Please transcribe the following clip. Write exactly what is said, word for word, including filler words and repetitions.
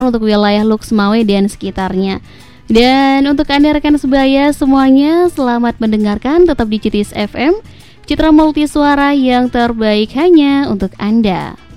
untuk wilayah Luxmawe dan sekitarnya. Dan untuk Anda rekan sebaya semuanya, selamat mendengarkan, tetap di C I T I S F M, Citra Multi Suara yang terbaik hanya untuk Anda.